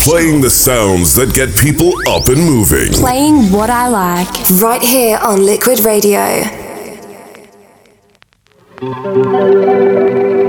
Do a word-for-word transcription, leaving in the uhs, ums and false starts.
Playing the sounds that get people up and moving. Playing what I like. Right here on Liquid Radio.